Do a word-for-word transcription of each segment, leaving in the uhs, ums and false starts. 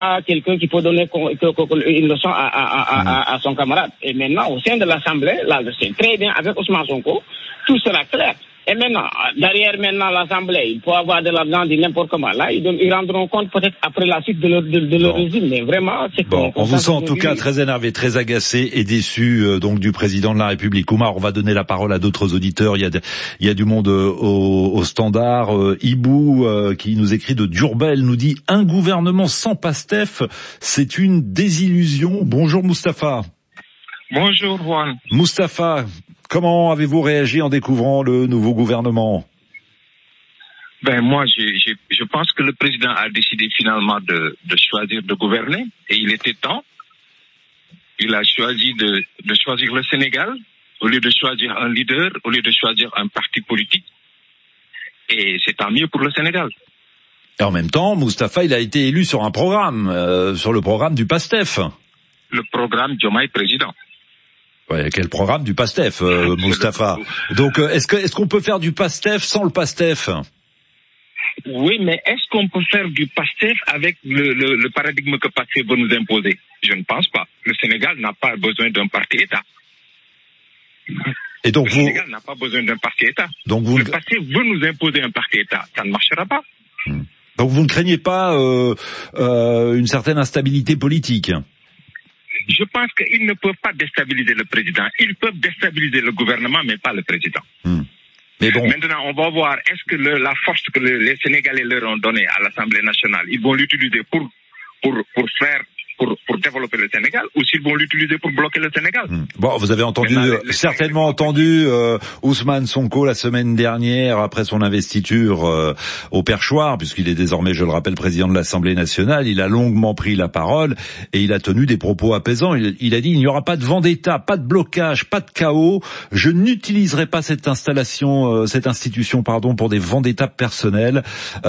quelqu'un qui peut donner une leçon à, à, à, à, à son camarade. Et maintenant, au sein de l'Assemblée, là, je sais très bien, avec Ousmane Sonko, tout sera clair. Et maintenant, derrière maintenant l'Assemblée, il faut avoir de l'argent de n'importe comment. Là, ils, ils rendront compte peut-être après la suite de leur, de, de leur bon. régime. Mais vraiment, c'est bon. On vous sent en tout cas très énervé, très agacé et déçu euh, donc du président de la République. Oumar, on va donner la parole à d'autres auditeurs. Il y a, de, il y a du monde euh, au, au standard. Euh, Ibou, euh, qui nous écrit de Durbel, nous dit « Un gouvernement sans Pastef, c'est une désillusion ». Bonjour Moustapha. Bonjour Juan. Moustapha, comment avez-vous réagi en découvrant le nouveau gouvernement? Ben moi, je, je, je pense que le président a décidé finalement de, de choisir de gouverner, et il était temps. Il a choisi de, de choisir le Sénégal au lieu de choisir un leader, au lieu de choisir un parti politique. Et c'est tant mieux pour le Sénégal. Et en même temps, Moustapha, il a été élu sur un programme, euh, sur le programme du PASTEF. Le programme Diomaye Président. Ouais, quel programme du PASTEF, euh, Moustapha. Donc, euh, est-ce que est-ce qu'on peut faire du PASTEF sans le PASTEF? Oui, mais est-ce qu'on peut faire du PASTEF avec le, le, le paradigme que PASTEF veut nous imposer? Je ne pense pas. Le Sénégal n'a pas besoin d'un parti-État. Et donc le vous... Sénégal n'a pas besoin d'un parti-État. Donc vous... Le PASTEF veut nous imposer un parti-État. Ça ne marchera pas. Hmm. Donc vous ne craignez pas euh, euh, une certaine instabilité politique? Je pense qu'ils ne peuvent pas déstabiliser le président. Ils peuvent déstabiliser le gouvernement, mais pas le président. Hmm. Mais bon. Maintenant, on va voir, est-ce que le, la force que le, les Sénégalais leur ont donnée à l'Assemblée nationale, ils vont l'utiliser pour, pour, pour faire, pour, pour développer le Sénégal, ou s'ils vont l'utiliser pour bloquer le Sénégal? Hmm. Bon, vous avez entendu, Maintenant, euh, certainement entendu euh, Ousmane Sonko la semaine dernière, après son investiture euh, au perchoir, puisqu'il est désormais, je le rappelle, président de l'Assemblée nationale. Il a longuement pris la parole et il a tenu des propos apaisants. Il, il a dit, il n'y aura pas de vendetta, pas de blocage, pas de chaos. Je n'utiliserai pas cette installation, euh, cette institution, pardon, pour des vendettas personnels.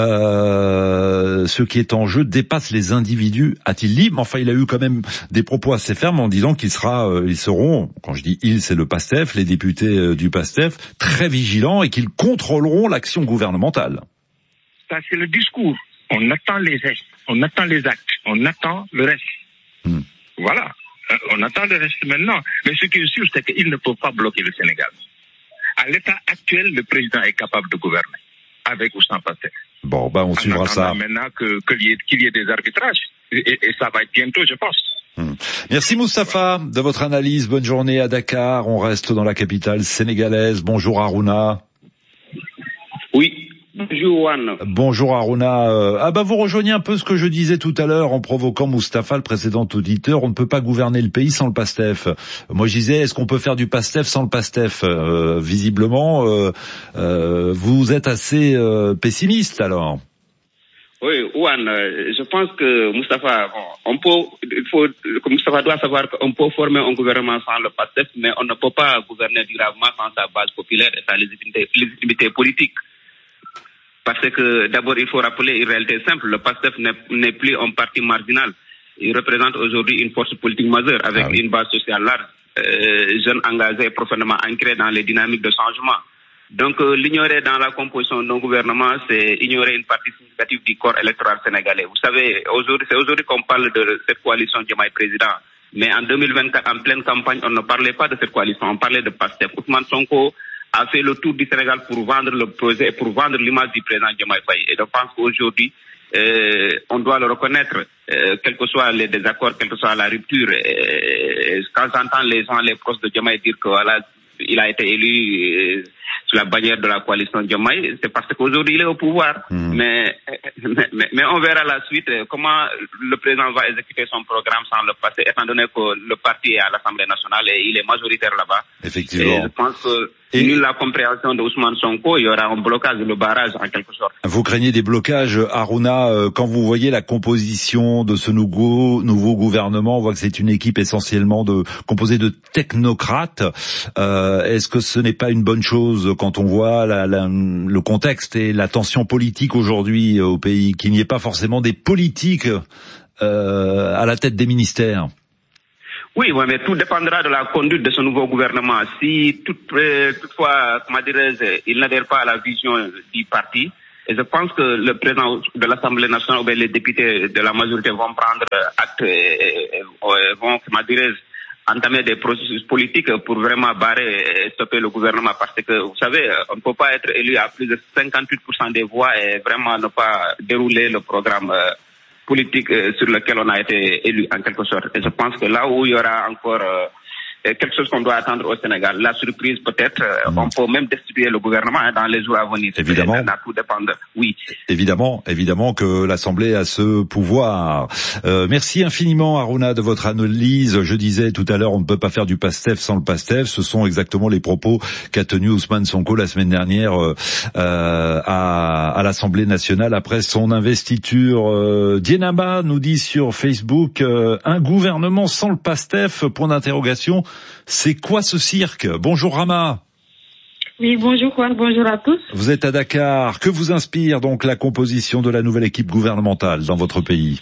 Euh, ce qui est en jeu dépasse les individus, a-t-il dit. Mais enfin, il a eu quand même des propos assez fermes en disant qu'il sera, euh, ils seront, quand je dis il, c'est le PASTEF, les députés euh, du PASTEF, très vigilants et qu'ils contrôleront l'action gouvernementale. Ça, c'est le discours. On attend les gestes, on attend les actes, on attend le reste. Hmm. Voilà. Euh, on attend le reste maintenant. Mais ce qui est sûr, c'est qu'il ne peut pas bloquer le Sénégal. À l'état actuel, le président est capable de gouverner, avec ou sans PASTEF. Bon, ben, on suivra ça. Maintenant que, qu'il y ait, qu'il y ait des arbitrages. Et, et ça va être bientôt, je pense. Hum. Merci Moustapha de votre analyse. Bonne journée à Dakar. On reste dans la capitale sénégalaise. Bonjour Aruna. Oui. Bonjour Juan. Bonjour Aruna. Euh, ah bah vous rejoignez un peu ce que je disais tout à l'heure en provoquant Moustapha, le précédent auditeur. On ne peut pas gouverner le pays sans le PASTEF. Moi je disais, est-ce qu'on peut faire du PASTEF sans le PASTEF? euh, Visiblement, euh, euh, vous êtes assez euh, pessimiste alors. Oui, Juan, euh, je pense que Moustapha, bon, on peut, il faut, que Moustapha doit savoir qu'on peut former un gouvernement sans le PASTEF, mais on ne peut pas gouverner durablement sans sa base populaire et sa légitimité, légitimité politique. Parce que d'abord, il faut rappeler une réalité simple, le PASTEF n'est, n'est plus un parti marginal. Il représente aujourd'hui une force politique majeure avec ah oui. une base sociale large, euh, jeunes engagés profondément ancrés dans les dynamiques de changement. Donc, euh, l'ignorer dans la composition d'un gouvernement, c'est ignorer une partie significative du corps électoral sénégalais. Vous savez, aujourd'hui, c'est aujourd'hui qu'on parle de cette coalition Diomaye Président. Mais en deux mille vingt-quatre, en pleine campagne, on ne parlait pas de cette coalition, on parlait de PASTEF. Ousmane Sonko a fait le tour du Sénégal pour vendre le projet et pour vendre l'image du président Diomaye Faye. Et je pense qu'aujourd'hui, euh, on doit le reconnaître, euh, quels que soient les désaccords, quelle que soit la rupture. Euh, quand j'entends les gens, les proches de Diomaye dire que voilà, il a été élu euh, sous la bannière de la coalition Diomaye, c'est parce qu'aujourd'hui il est au pouvoir. Mmh. Mais, mais, mais, mais on verra la suite, comment le président va exécuter son programme sans le passer, étant donné que le parti est à l'Assemblée nationale et il est majoritaire là-bas. Effectivement. Et je pense que Et nul la compréhension de Ousmane Sonko, il y aura un blocage, le barrage en quelque sorte. Vous craignez des blocages, Aruna, quand vous voyez la composition de ce nouveau, nouveau gouvernement, on voit que c'est une équipe essentiellement de, composée de technocrates. Euh, est-ce que ce n'est pas une bonne chose quand on voit la, la, le contexte et la tension politique aujourd'hui au pays, qu'il n'y ait pas forcément des politiques euh, à la tête des ministères? Oui, ouais, mais tout dépendra de la conduite de ce nouveau gouvernement. Si tout, euh, toutefois, comment dirais-je, il n'adhère pas à la vision du parti, Et je pense que le président de l'Assemblée nationale ou bien les députés de la majorité vont prendre acte et, et, et vont, comment dirais-je, entamer des processus politiques pour vraiment barrer et stopper le gouvernement, parce que, vous savez, on ne peut pas être élu à plus de cinquante-huit pour cent des voix et vraiment ne pas dérouler le programme euh, politique euh, sur lequel on a été élu, en quelque sorte. Et je pense que là où il y aura encore euh, quelque chose qu'on doit attendre au Sénégal, la surprise peut-être, euh, mmh. on peut même destituer le gouvernement hein, dans les jours à venir. Évidemment. Ça tout dépendre. Oui. Évidemment, évidemment que l'Assemblée a ce pouvoir. Euh, merci infiniment Harouna de votre analyse. Je disais tout à l'heure, on ne peut pas faire du PASTEF sans le PASTEF. Ce sont exactement les propos qu'a tenus Ousmane Sonko la semaine dernière euh, à, à l'Assemblée nationale après son investiture. Euh, Dienaba nous dit sur Facebook, euh, un gouvernement sans le PASTEF, point d'interrogation. C'est quoi ce cirque? Bonjour Rama. Oui, bonjour Juan, bonjour à tous. Vous êtes à Dakar. Que vous inspire donc la composition de la nouvelle équipe gouvernementale dans votre pays?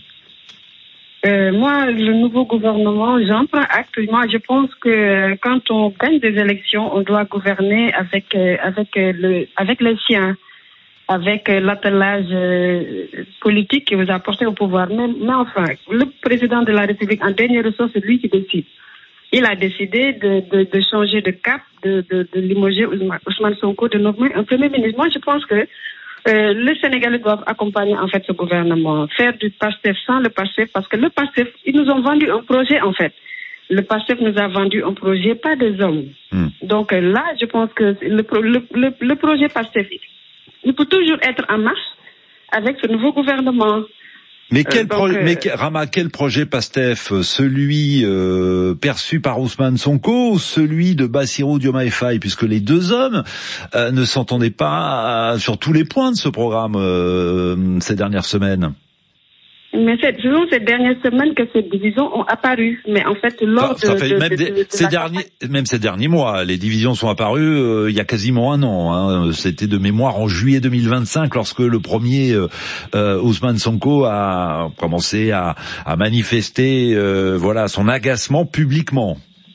euh, Moi, le nouveau gouvernement, j'en prends acte. Moi, je pense que quand on gagne des élections, on doit gouverner avec euh, avec euh, le avec les siens, avec euh, l'attelage euh, politique qui vous a porté au pouvoir. Mais, mais enfin, le président de la République, en dernier ressort, c'est lui qui décide. Il a décidé de, de, de changer de cap, de, de, de limoger Ousmane Sonko, de nommer un premier ministre. Moi, je pense que euh, les Sénégalais doivent accompagner en fait ce gouvernement, faire du PASTEF sans le PASTEF, parce que le PASTEF, ils nous ont vendu un projet en fait. Le PASTEF nous a vendu un projet, pas des hommes. Mm. Donc euh, là, je pense que le, le, le, le projet PASTEF, il peut toujours être en marche avec ce nouveau gouvernement. Mais quel, euh, pro- donc, euh... mais Rama, quel projet PASTEF? Celui euh, perçu par Ousmane Sonko ou celui de Bassirou Diomaye Faye, puisque les deux hommes euh, ne s'entendaient pas euh, sur tous les points de ce programme euh, ces dernières semaines? Mais c'est selon ces dernières semaines que ces divisions ont apparu. Mais en fait, lors ça, ça de, fait de, même, de, des, de, de ces derniers, même ces derniers mois, les divisions sont apparues euh, il y a quasiment un an. Hein. C'était de mémoire en juillet deux mille vingt-cinq, lorsque le premier euh, euh, Ousmane Sonko a commencé à, à manifester, euh, voilà, son agacement publiquement.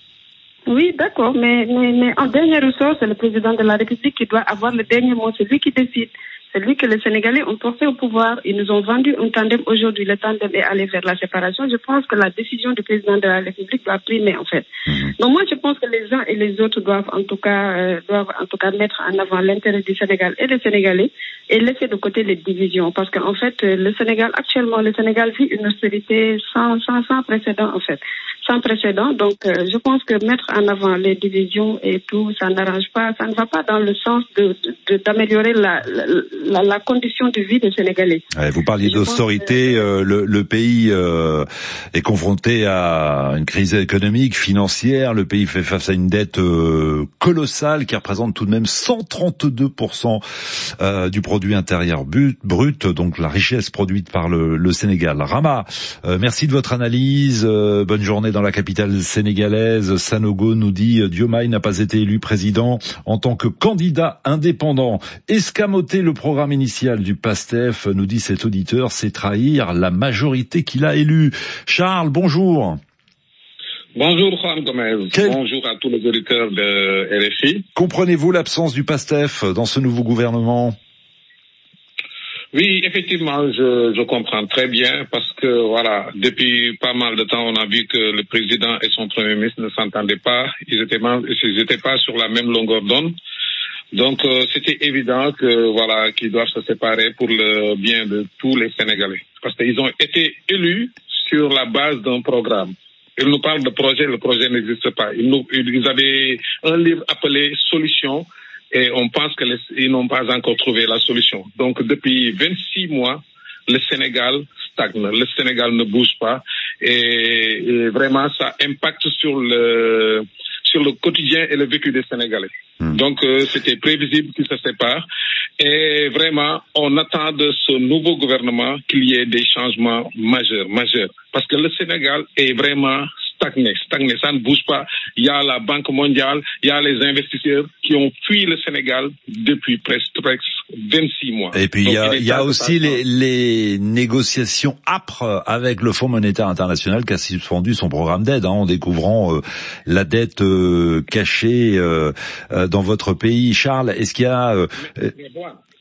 Oui, d'accord, mais, mais, mais en dernier ressort, c'est le président de la République qui doit avoir le dernier mot. C'est lui qui décide. C'est lui que les Sénégalais ont porté au pouvoir. Ils nous ont vendu un tandem aujourd'hui. Le tandem est allé vers la séparation. Je pense que la décision du président de la République doit primer, en fait. Mmh. Donc moi, je pense que les uns et les autres doivent en tout cas, euh, doivent en tout cas mettre en avant l'intérêt du Sénégal et des Sénégalais et laisser de côté les divisions. Parce qu'en fait, le Sénégal, actuellement, le Sénégal vit une austérité sans, sans, sans précédent, en fait. Sans précédent. Donc, euh, je pense que mettre en avant les divisions et tout, ça n'arrange pas, ça ne va pas dans le sens de, de, d'améliorer la, la, la, la condition de vie des Sénégalais. Ouais, vous parliez d'austérité, que... euh, le, le pays euh, est confronté à une crise économique, financière, le pays fait face à une dette euh, colossale qui représente tout de même cent trente-deux pour cent euh, du produit intérieur brut, donc la richesse produite par le, le Sénégal. Rama, euh, merci de votre analyse, euh, bonne journée dans la capitale sénégalaise. Sanogo nous dit « Diomaye n'a pas été élu président en tant que candidat indépendant. Escamoter le programme initial du PASTEF, nous dit cet auditeur, c'est trahir la majorité qu'il a élue. » Charles, bonjour. Bonjour Juan Gomez. Quel... Bonjour à tous les auditeurs de R F I. Comprenez-vous l'absence du PASTEF dans ce nouveau gouvernement ? Oui, effectivement, je, je comprends très bien parce que voilà, depuis pas mal de temps, on a vu que le président et son premier ministre ne s'entendaient pas. Ils étaient, ils étaient pas sur la même longueur d'onde. Donc, euh, c'était évident que voilà, qu'ils doivent se séparer pour le bien de tous les Sénégalais, parce qu'ils ont été élus sur la base d'un programme. Ils nous parlent de projet, le projet n'existe pas. Ils, nous, ils avaient un livre appelé Solutions. Et on pense qu'ils n'ont pas encore trouvé la solution. Donc, depuis vingt-six mois, le Sénégal stagne. Le Sénégal ne bouge pas. Et, et vraiment, ça impacte sur le, sur le quotidien et le vécu des Sénégalais. Mmh. Donc, euh, c'était prévisible qu'ils se séparent. Et vraiment, on attend de ce nouveau gouvernement qu'il y ait des changements majeurs, majeurs. Parce que le Sénégal est vraiment stagné, stagné, ça ne bouge pas. Il y a la Banque mondiale, il y a les investisseurs qui ont fui le Sénégal depuis presque, presque vingt-six mois. Et puis, donc, il y a, il y a aussi les, les négociations âpres avec le Fonds monétaire international qui a suspendu son programme d'aide, hein, en découvrant euh, la dette euh, cachée euh, euh, dans votre pays. Charles, est-ce qu'il y a... Euh, mais, mais, bon,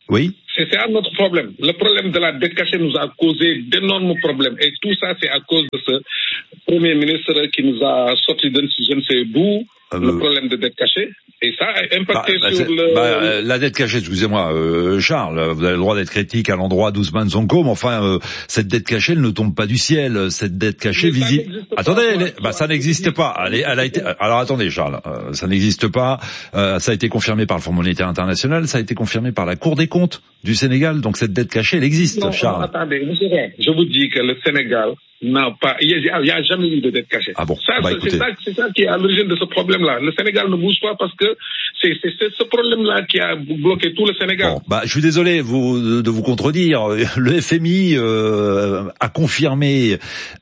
Oui. C'est, c'est un autre problème. Le problème de la dette cachée nous a causé d'énormes problèmes. Et tout ça, c'est à cause de ce Premier ministre qui nous a sorti de je ne sais d'où euh, le problème de dette cachée. Et ça a impacté bah, sur bah, le... Bah, la dette cachée, excusez-moi, euh, Charles, vous avez le droit d'être critique à l'endroit d'Ousmane Sonko, mais enfin, euh, cette dette cachée, elle ne tombe pas du ciel. Cette dette cachée, visible... Attendez, pas, elle est... bah, ça n'existe pas. Elle, est, elle a été... Alors attendez, Charles, euh, ça n'existe pas. Euh, ça a été confirmé par le Fonds monétaire international, ça a été confirmé par la Cour des comptes du Sénégal. Donc cette dette cachée, elle existe, non, Charles. Non, attendez, je vous dis que le Sénégal n'a pas, il n'y a, a jamais eu de dette cachée. Ah bon, ça, bah, c'est, c'est ça, c'est ça qui est à l'origine de ce problème-là. Le Sénégal ne bouge pas parce que c'est, c'est, c'est ce problème-là qui a bloqué tout le Sénégal. Bon, bah, je suis désolé vous, de vous contredire. Le F M I euh, a confirmé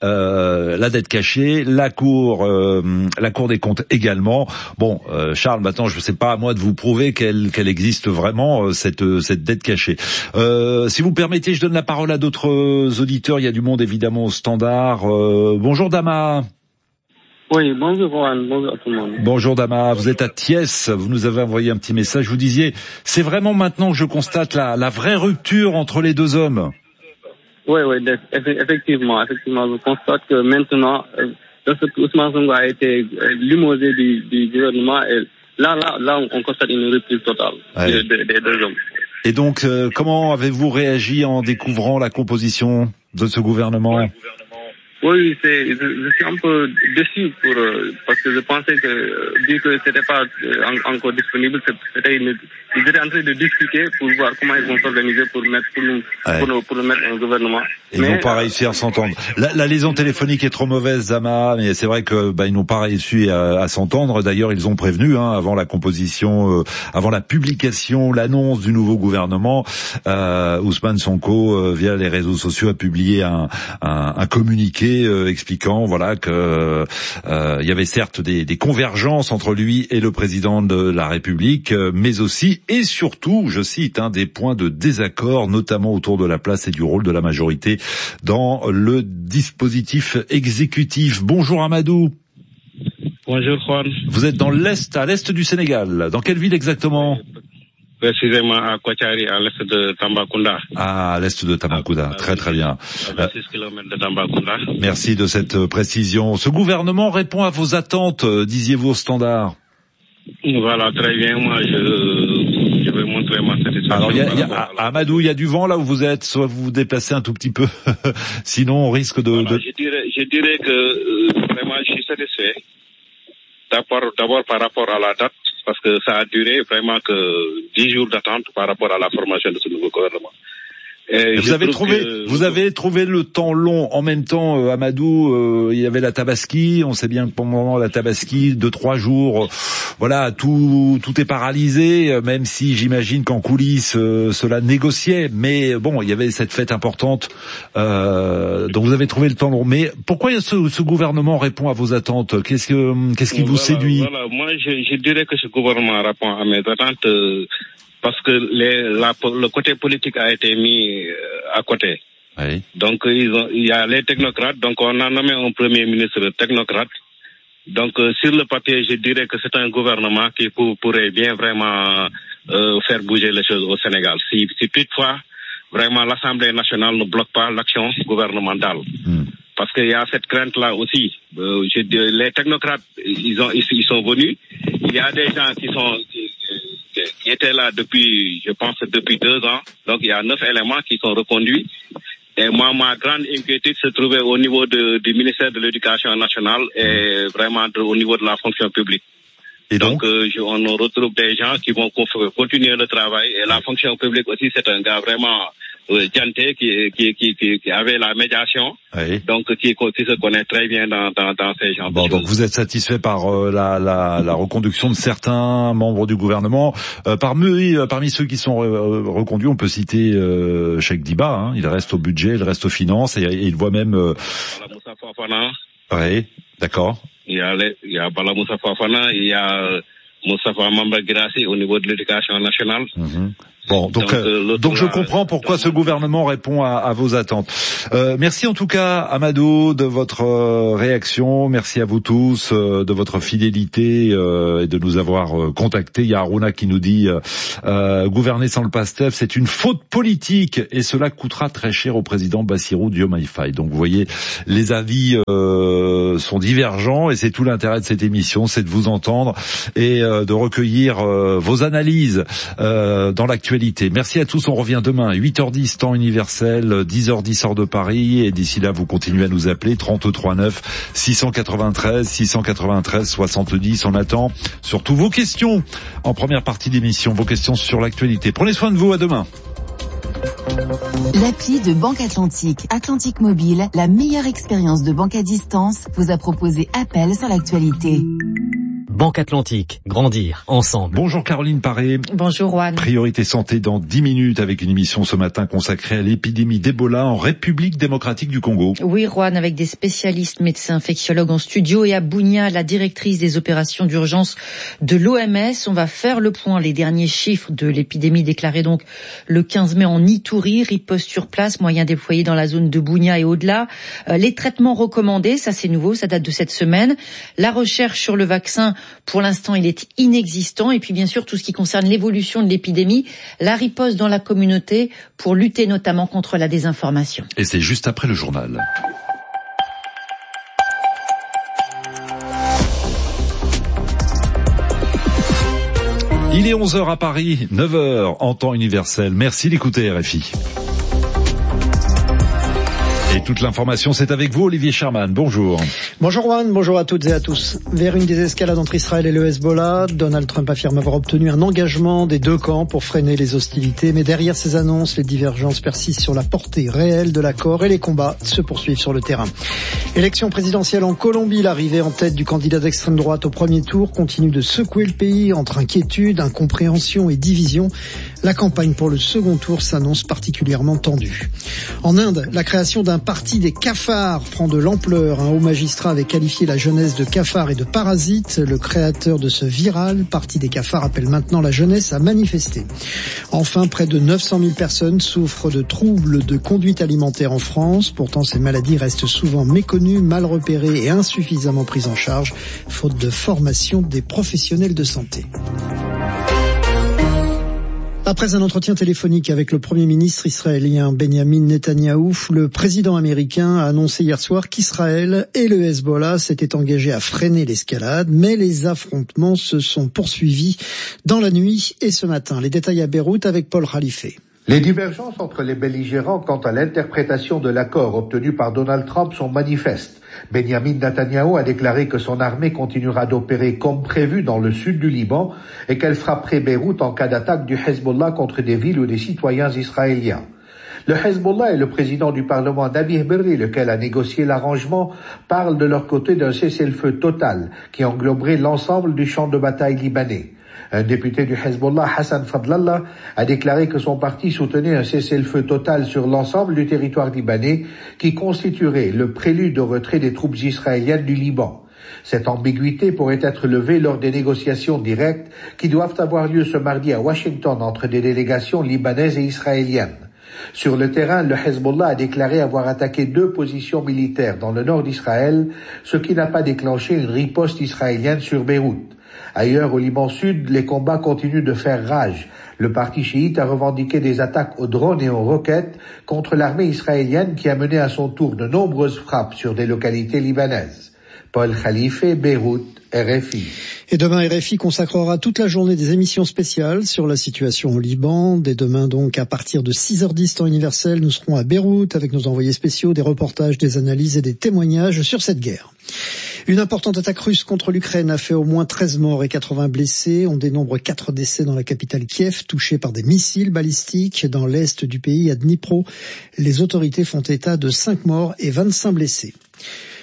euh, la dette cachée, la Cour, euh, la Cour des comptes également. Bon, euh, Charles, maintenant, je ne sais pas à moi de vous prouver qu'elle, qu'elle existe vraiment euh, cette, cette dette cachée. Euh, si vous permettez, je donne la parole à d'autres auditeurs. Il y a du monde évidemment au standard. Euh, bonjour Dama. Oui, bonjour Juan, bonjour à tout le monde. Bonjour Dama, vous êtes à Thiès, vous nous avez envoyé un petit message, vous disiez, c'est vraiment maintenant que je constate la, la vraie rupture entre les deux hommes. Oui, oui, effectivement, effectivement, je constate que maintenant, lorsque Ousmane Sonko a été limogé du, du gouvernement, et là, là, là, on constate une rupture totale ouais. des, des, des deux hommes. Et donc, euh, comment avez-vous réagi en découvrant la composition de ce gouvernement ? Ouais. Oui, c'est, je, je suis un peu déçu pour, euh, parce que je pensais que, euh, vu que c'était pas euh, en, encore disponible, c'était une, ils étaient en train de discuter pour voir comment ils vont s'organiser pour mettre, pour nous, ouais. pour, pour mettre un gouvernement. Ils n'ont pas réussi à s'entendre. La, la liaison téléphonique est trop mauvaise, Zama, mais c'est vrai que, bah, ils n'ont pas réussi à, à s'entendre. D'ailleurs, ils ont prévenu, hein, avant la composition, euh, avant la publication, l'annonce du nouveau gouvernement, euh, Ousmane Sonko, euh, via les réseaux sociaux, a publié un, un, un communiqué Euh, expliquant voilà que euh, il y avait certes des, des convergences entre lui et le président de la République, euh, mais aussi et surtout, je cite, hein, des points de désaccord, notamment autour de la place et du rôle de la majorité dans le dispositif exécutif. Bonjour Amadou. Bonjour Juan. Vous êtes dans l'est, à l'est du Sénégal. Dans quelle ville exactement ? Précisément à Kotiari, à l'est de Tambacounda. Ah, à l'est de Tambacounda. Ah, très très bien. À vingt-six kilomètres de Tambacounda. Merci de cette précision. Ce gouvernement répond à vos attentes, disiez-vous au standard. Voilà, très bien. Moi, je, je vais montrer ma satisfaction. Alors, il y a, il y a, à Amadou, il y a du vent là où vous êtes, soit vous vous déplacez un tout petit peu, sinon on risque de... Voilà, de... Je dirais, je dirais que euh, vraiment je suis satisfait. D'abord, d'abord par rapport à la date, parce que ça a duré vraiment que dix jours d'attente par rapport à la formation de ce nouveau gouvernement. Et vous avez trouvé, que... vous avez trouvé le temps long. En même temps, euh, Amadou, euh, il y avait la Tabaski. On sait bien que pendant la Tabaski, deux trois jours, euh, voilà, tout tout est paralysé. Même si j'imagine qu'en coulisses, euh, cela négociait. Mais bon, il y avait cette fête importante. Euh, donc vous avez trouvé le temps long. Mais pourquoi ce, ce gouvernement répond à vos attentes ? Qu'est-ce que qu'est-ce qui vous voilà, séduit ? Voilà, moi je, je dirais que ce gouvernement répond à mes attentes. Euh... Parce que les, la, le côté politique a été mis euh, à côté. Oui. Donc ils ont, il y a les technocrates. Donc on a nommé un premier ministre technocrate. Donc euh, sur le papier, je dirais que c'est un gouvernement qui pour, pourrait bien vraiment euh, faire bouger les choses au Sénégal. Si, si toutefois vraiment l'Assemblée nationale ne bloque pas l'action gouvernementale. Mm. Parce qu'il y a cette crainte-là aussi. Euh, je, les technocrates, ils ont, ils, ils sont venus. Il y a des gens qui sont qui, qui étaient là depuis, je pense, depuis deux ans. Donc il y a neuf éléments qui sont reconduits. Et moi, ma grande inquiétude se trouvait au niveau de, du ministère de l'Éducation nationale et vraiment de, au niveau de la fonction publique. Et donc, donc euh, je, on retrouve des gens qui vont continuer le travail. Et la fonction publique aussi, c'est un gars vraiment euh, Dianté qui, qui, qui, qui, qui avait la médiation. Oui. Donc qui, qui se connaît très bien dans, dans, dans ces gens bon, de donc choses. vous êtes satisfait par euh, la, la, la reconduction de certains membres du gouvernement. Euh, parmi, euh, parmi ceux qui sont re- reconduits, on peut citer euh, Cheikh Diba. Hein, il reste au budget, il reste aux finances et, et il voit même... Euh... Bala Moussa Fofana. Oui, d'accord. Il y a, les, il y a Bala Moussa Fofana, il y a Moustapha Mamba Guirassy au niveau de l'éducation nationale. Mm-hmm. Bon, donc donc, euh, donc je comprends pourquoi ce gouvernement répond à, à vos attentes. Euh, merci en tout cas, Amadou, de votre euh, réaction. Merci à vous tous euh, de votre fidélité euh, et de nous avoir euh, contactés. Il y a Aruna qui nous dit euh, euh, gouverner sans le PASTEF, c'est une faute politique et cela coûtera très cher au président Bassirou Diomaye Faye. Donc vous voyez, les avis euh, sont divergents et c'est tout l'intérêt de cette émission, c'est de vous entendre et euh, de recueillir euh, vos analyses euh, dans l'actualité. Merci à tous, on revient demain, huit heures dix, temps universel, dix heures dix, heure de Paris, et d'ici là, vous continuez à nous appeler, trente-trois neuf, six cent quatre-vingt-treize, six cent quatre-vingt-treize, soixante-dix, on attend surtout vos questions en première partie d'émission, vos questions sur l'actualité. Prenez soin de vous, à demain. L'appli de Banque Atlantique, Atlantique Mobile, la meilleure expérience de banque à distance, vous a proposé Appel sur l'actualité. Banque Atlantique, grandir ensemble. Bonjour Caroline Paré. Bonjour Juan. Priorité santé dans dix minutes avec une émission ce matin consacrée à l'épidémie d'Ebola en République démocratique du Congo. Oui Juan, avec des spécialistes médecins infectiologues en studio et à Bounia, la directrice des opérations d'urgence de l'O M S. On va faire le point, les derniers chiffres de l'épidémie déclarée donc le quinze mai en Ituri, riposte sur place, moyens déployés dans la zone de Bounia et au-delà. Euh, les traitements recommandés, ça c'est nouveau, ça date de cette semaine. La recherche sur le vaccin, pour l'instant, il est inexistant. Et puis, bien sûr, tout ce qui concerne l'évolution de l'épidémie, la riposte dans la communauté pour lutter notamment contre la désinformation. Et c'est juste après le journal. Il est onze heures à Paris, neuf heures en temps universel. Merci d'écouter R F I. Et toute l'information, c'est avec vous, Olivier Sherman. Bonjour. Bonjour Juan, bonjour à toutes et à tous. Vers une désescalade entre Israël et le Hezbollah, Donald Trump affirme avoir obtenu un engagement des deux camps pour freiner les hostilités. Mais derrière ces annonces, les divergences persistent sur la portée réelle de l'accord et les combats se poursuivent sur le terrain. Élection présidentielle en Colombie, l'arrivée en tête du candidat d'extrême droite au premier tour continue de secouer le pays entre inquiétude, incompréhension et division. La campagne pour le second tour s'annonce particulièrement tendue. En Inde, la création d'un parti des cafards prend de l'ampleur. Un haut magistrat avait qualifié la jeunesse de cafards et de parasites. Le créateur de ce viral parti des cafards appelle maintenant la jeunesse à manifester. Enfin, près de neuf cent mille personnes souffrent de troubles de conduite alimentaire en France. Pourtant, ces maladies restent souvent méconnues, mal repérées et insuffisamment prises en charge, faute de formation des professionnels de santé. Après un entretien téléphonique avec le Premier ministre israélien Benjamin Netanyahou, le président américain a annoncé hier soir qu'Israël et le Hezbollah s'étaient engagés à freiner l'escalade, mais les affrontements se sont poursuivis dans la nuit et ce matin. Les détails à Beyrouth avec Paul Khalife. Les divergences entre les belligérants quant à l'interprétation de l'accord obtenu par Donald Trump sont manifestes. Benjamin Netanyahou a déclaré que son armée continuera d'opérer comme prévu dans le sud du Liban et qu'elle frapperait Beyrouth en cas d'attaque du Hezbollah contre des villes ou des citoyens israéliens. Le Hezbollah et le président du Parlement, Nabih Berri, lequel a négocié l'arrangement, parlent de leur côté d'un cessez-le-feu total qui engloberait l'ensemble du champ de bataille libanais. Un député du Hezbollah, Hassan Fadlallah, a déclaré que son parti soutenait un cessez-le-feu total sur l'ensemble du territoire libanais qui constituerait le prélude au retrait des troupes israéliennes du Liban. Cette ambiguïté pourrait être levée lors des négociations directes qui doivent avoir lieu ce mardi à Washington entre des délégations libanaises et israéliennes. Sur le terrain, le Hezbollah a déclaré avoir attaqué deux positions militaires dans le nord d'Israël, ce qui n'a pas déclenché une riposte israélienne sur Beyrouth. Ailleurs, au Liban Sud, les combats continuent de faire rage. Le parti chiite a revendiqué des attaques aux drones et aux roquettes contre l'armée israélienne qui a mené à son tour de nombreuses frappes sur des localités libanaises. Paul Khalife, Beyrouth, R F I. Et demain, R F I consacrera toute la journée des émissions spéciales sur la situation au Liban. Dès demain, donc, à partir de six heures dix temps universel, nous serons à Beyrouth avec nos envoyés spéciaux, des reportages, des analyses et des témoignages sur cette guerre. Une importante attaque russe contre l'Ukraine a fait au moins treize morts et quatre-vingts blessés. On dénombre quatre décès dans la capitale Kiev, touchée par des missiles balistiques. Dans l'est du pays, à Dnipro, les autorités font état de cinq morts et vingt-cinq blessés.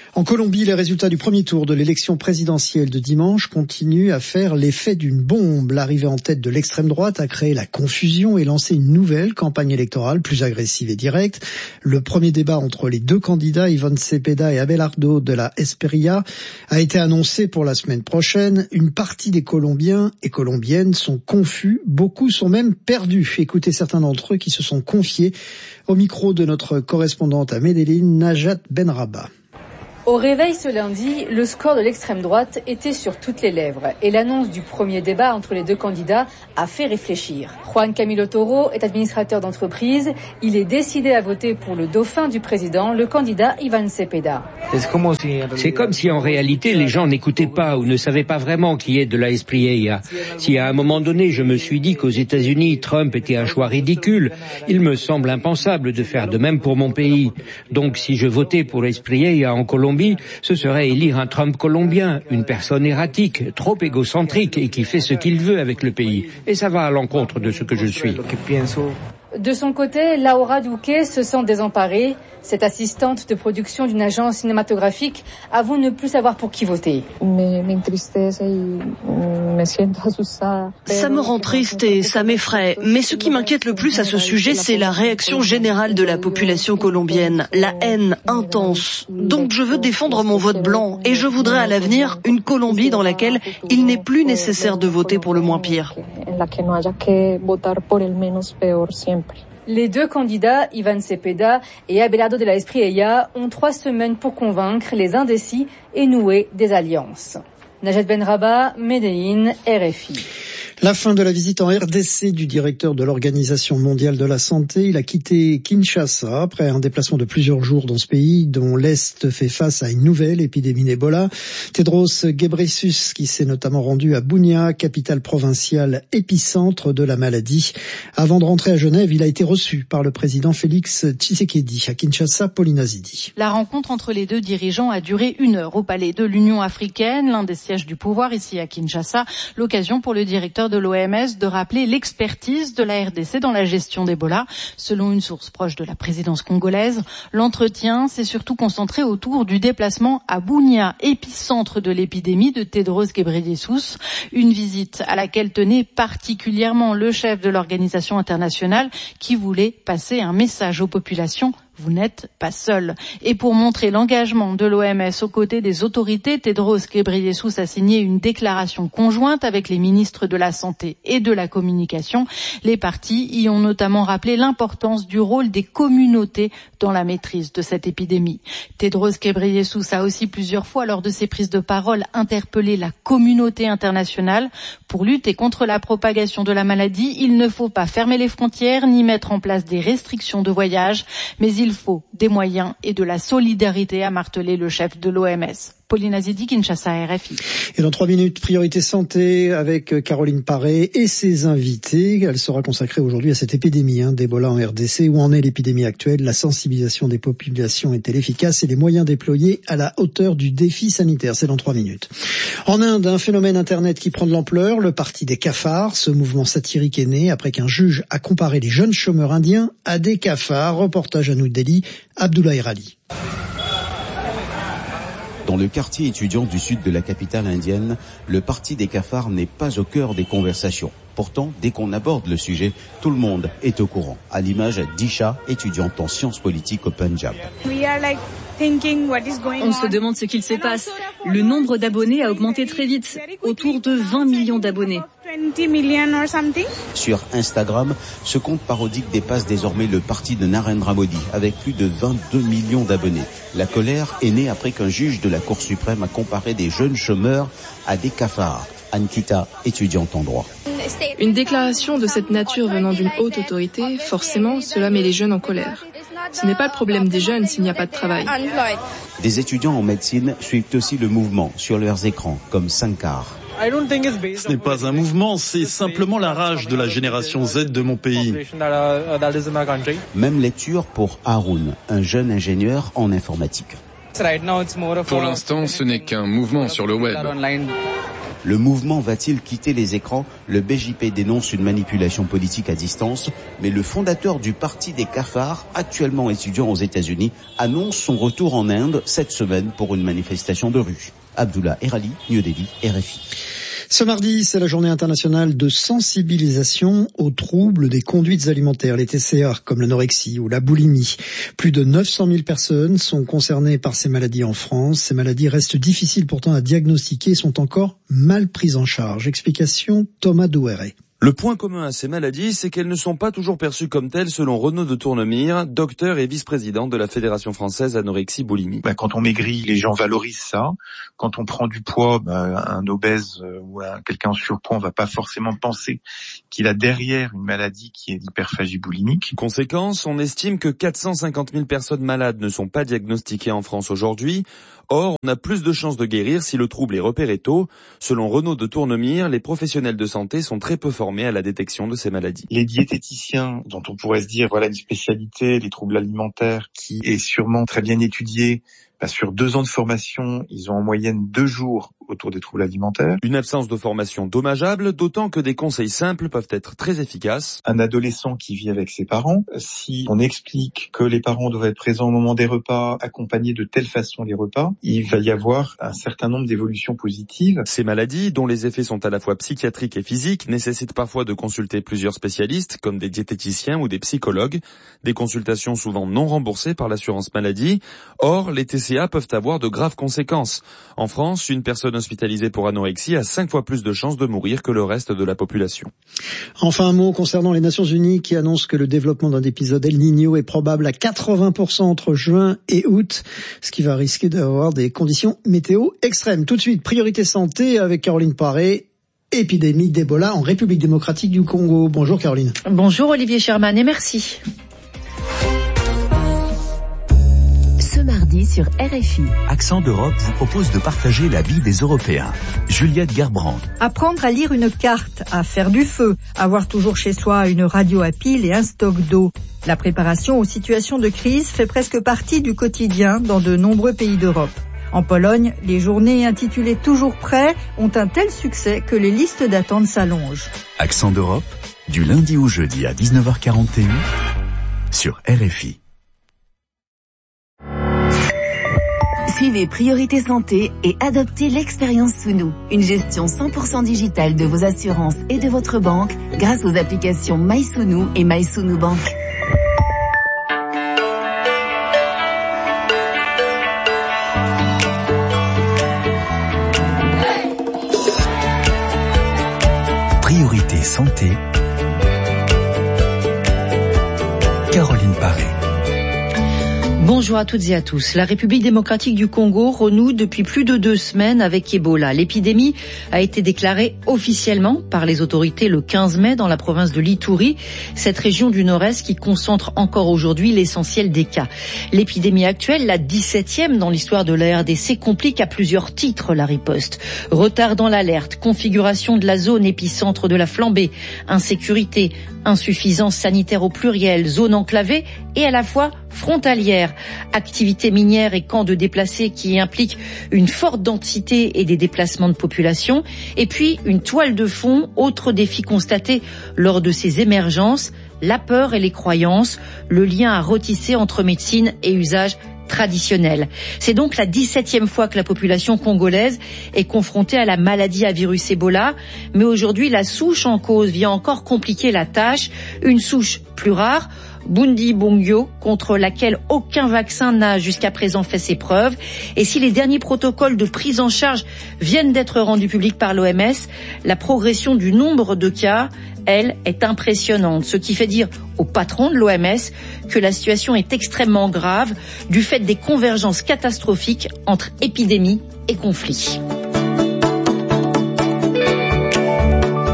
En Colombie, les résultats du premier tour de l'élection présidentielle de dimanche continuent à faire l'effet d'une bombe. L'arrivée en tête de l'extrême droite a créé la confusion et lancé une nouvelle campagne électorale plus agressive et directe. Le premier débat entre les deux candidats, Iván Cepeda et Abelardo de la Espriella, a été annoncé pour la semaine prochaine. Une partie des Colombiens et Colombiennes sont confus, beaucoup sont même perdus. Écoutez certains d'entre eux qui se sont confiés au micro de notre correspondante à Medellín, Najat Benraba. Au réveil ce lundi, le score de l'extrême droite était sur toutes les lèvres et l'annonce du premier débat entre les deux candidats a fait réfléchir. Juan Camilo Toro est administrateur d'entreprise. Il est décidé à voter pour le dauphin du président, le candidat Iván Cepeda. C'est comme si en réalité les gens n'écoutaient pas ou ne savaient pas vraiment qui est de la Espriella. Si à un moment donné je me suis dit qu'aux États-Unis Trump était un choix ridicule, il me semble impensable de faire de même pour mon pays. Donc si je votais pour Espriella en Colombie, ce serait élire un Trump colombien, une personne erratique, trop égocentrique et qui fait ce qu'il veut avec le pays. Et ça va à l'encontre de ce que je suis. De son côté, Laura Duque se sent désemparée. Cette assistante de production d'une agence cinématographique avoue ne plus savoir pour qui voter. Ça me rend triste et ça m'effraie. Mais ce qui m'inquiète le plus à ce sujet, c'est la réaction générale de la population colombienne. La haine intense. Donc je veux défendre mon vote blanc et je voudrais à l'avenir une Colombie dans laquelle il n'est plus nécessaire de voter pour le moins pire. Les deux candidats, Iván Cepeda et Abelardo de la Espriella, ont trois semaines pour convaincre les indécis et nouer des alliances. Najat Benraba, Medellín, R F I. La fin de la visite en R D C du directeur de l'Organisation mondiale de la santé. Il a quitté Kinshasa après un déplacement de plusieurs jours dans ce pays dont l'Est fait face à une nouvelle épidémie d'Ebola. Tedros Ghebreyesus qui s'est notamment rendu à Bunia, capitale provinciale épicentre de la maladie. Avant de rentrer à Genève, il a été reçu par le président Félix Tshisekedi à Kinshasa, Paulina Zidi. La rencontre entre les deux dirigeants a duré une heure au palais de l'Union africaine, l'un des sièges du pouvoir ici à Kinshasa. L'occasion pour le directeur de l'O M S de rappeler l'expertise de la R D C dans la gestion d'Ebola. Selon une source proche de la présidence congolaise, l'entretien s'est surtout concentré autour du déplacement à Bunia, épicentre de l'épidémie de Tedros Ghebreyesus. Une visite à laquelle tenait particulièrement le chef de l'organisation internationale qui voulait passer un message aux populations. Vous n'êtes pas seul. Et pour montrer l'engagement de l'O M S aux côtés des autorités, Tedros Ghebreyesus a signé une déclaration conjointe avec les ministres de la Santé et de la Communication. Les partis y ont notamment rappelé l'importance du rôle des communautés dans la maîtrise de cette épidémie. Tedros Ghebreyesus a aussi plusieurs fois, lors de ses prises de parole, interpellé la communauté internationale. Pour lutter contre la propagation de la maladie, il ne faut pas fermer les frontières ni mettre en place des restrictions de voyage, mais il Il faut des moyens et de la solidarité, a martelé le chef de l'O M S. Paulina Zidi, Kinshasa, R F I. Et dans trois minutes, priorité santé avec Caroline Paré et ses invités. Elle sera consacrée aujourd'hui à cette épidémie hein, d'Ebola en R D C. Où en est l'épidémie actuelle? La sensibilisation des populations est-elle efficace et les moyens déployés à la hauteur du défi sanitaire? C'est dans trois minutes. En Inde, un phénomène Internet qui prend de l'ampleur, le parti des cafards. Ce mouvement satirique est né après qu'un juge a comparé les jeunes chômeurs indiens à des cafards. Reportage à New Delhi, Abdoulaye Rali. Dans le quartier étudiant du sud de la capitale indienne, le parti des cafards n'est pas au cœur des conversations. Pourtant, dès qu'on aborde le sujet, tout le monde est au courant, à l'image d'Isha, étudiante en sciences politiques au Punjab. On se demande ce qu'il se passe. Le nombre d'abonnés a augmenté très vite, autour de vingt millions d'abonnés. Sur Instagram, ce compte parodique dépasse désormais le parti de Narendra Modi, avec plus de vingt-deux millions d'abonnés. La colère est née après qu'un juge de la Cour suprême a comparé des jeunes chômeurs à des cafards. Ankita, étudiante en droit. Une déclaration de cette nature venant d'une haute autorité, forcément, cela met les jeunes en colère. Ce n'est pas le problème des jeunes s'il n'y a pas de travail. Des étudiants en médecine suivent aussi le mouvement sur leurs écrans, comme Sankar. Ce n'est pas un mouvement, c'est simplement la rage de la génération Z de mon pays. Même lecture pour Arun, un jeune ingénieur en informatique. Pour l'instant, ce n'est qu'un mouvement sur le web. Le mouvement va-t-il quitter les écrans? Le B J P dénonce une manipulation politique à distance, mais le fondateur du Parti des cafards, actuellement étudiant aux États-Unis, annonce son retour en Inde cette semaine pour une manifestation de rue. Abdullah Erali, New Delhi, R F I. Ce mardi, c'est la journée internationale de sensibilisation aux troubles des conduites alimentaires, les T C A, comme l'anorexie ou la boulimie. Plus de neuf cent mille personnes sont concernées par ces maladies en France. Ces maladies restent difficiles pourtant à diagnostiquer et sont encore mal prises en charge. Explication Thomas Douéret. Le point commun à ces maladies, c'est qu'elles ne sont pas toujours perçues comme telles selon Renaud de Tournemire, docteur et vice-président de la Fédération française anorexie-boulimie. Ben, quand on maigrit, les gens valorisent ça. Quand on prend du poids, ben, un obèse ou un, quelqu'un en surpoids, on va pas forcément penser qu'il a derrière une maladie qui est l'hyperphagie boulimique. Conséquence, on estime que quatre cent cinquante mille personnes malades ne sont pas diagnostiquées en France aujourd'hui. Or, on a plus de chances de guérir si le trouble est repéré tôt. Selon Renaud de Tournemire, les professionnels de santé sont très peu formés à la détection de ces maladies. Les diététiciens, dont on pourrait se dire, voilà une spécialité, les troubles alimentaires, qui est sûrement très bien étudiée, bah, sur deux ans de formation, ils ont en moyenne deux jours autour des troubles alimentaires. Une absence de formation dommageable, d'autant que des conseils simples peuvent être très efficaces. Un adolescent qui vit avec ses parents, si on explique que les parents doivent être présents au moment des repas, accompagner de telle façon les repas, il va y avoir un certain nombre d'évolutions positives. Ces maladies, dont les effets sont à la fois psychiatriques et physiques, nécessitent parfois de consulter plusieurs spécialistes, comme des diététiciens ou des psychologues, des consultations souvent non remboursées par l'assurance maladie. Or, les T C A peuvent avoir de graves conséquences. En France, une personne hospitalisée pour anorexie a cinq fois plus de chances de mourir que le reste de la population. Enfin, un mot concernant les Nations Unies qui annoncent que le développement d'un épisode El Niño est probable à quatre-vingts pour cent entre juin et août, ce qui va risquer d'avoir des conditions météo extrêmes. Tout de suite, priorité santé avec Caroline Paré. Épidémie d'Ebola en République démocratique du Congo. Bonjour Caroline. Bonjour Olivier Sherman et merci. Ce mardi sur R F I. Accent d'Europe vous propose de partager la vie des Européens. Juliette Gerbrand. Apprendre à lire une carte, à faire du feu, avoir toujours chez soi une radio à pile et un stock d'eau. La préparation aux situations de crise fait presque partie du quotidien dans de nombreux pays d'Europe. En Pologne, les journées intitulées Toujours prêt ont un tel succès que les listes d'attente s'allongent. Accent d'Europe, du lundi au jeudi à dix-neuf heures quarante et un sur R F I. Suivez Priorité Santé et adoptez l'expérience Sounou, une gestion cent pour cent digitale de vos assurances et de votre banque grâce aux applications MySounou et MySounou Bank. Priorité Santé, Caroline Paré. Bonjour à toutes et à tous. La République démocratique du Congo renoue depuis plus de deux semaines avec Ebola. L'épidémie a été déclarée officiellement par les autorités le quinze mai dans la province de l'Ituri, cette région du nord-est qui concentre encore aujourd'hui l'essentiel des cas. L'épidémie actuelle, la dix-septième dans l'histoire de la R D C, complique à plusieurs titres la riposte. Retard dans l'alerte, configuration de la zone épicentre de la flambée, insécurité, insuffisance sanitaire au pluriel, zone enclavée et à la fois frontalière, activités minières et camps de déplacés qui impliquent une forte densité et des déplacements de population, et puis une toile de fond, autre défi constaté lors de ces émergences, la peur et les croyances, le lien à retisser entre médecine et usage traditionnel. C'est donc la dix-septième fois que la population congolaise est confrontée à la maladie à virus Ebola, mais aujourd'hui la souche en cause vient encore compliquer la tâche, une souche plus rare, Bundibugyo, contre laquelle aucun vaccin n'a jusqu'à présent fait ses preuves. Et si les derniers protocoles de prise en charge viennent d'être rendus publics par l'O M S, la progression du nombre de cas, elle, est impressionnante. Ce qui fait dire au patron de l'O M S que la situation est extrêmement grave du fait des convergences catastrophiques entre épidémie et conflit.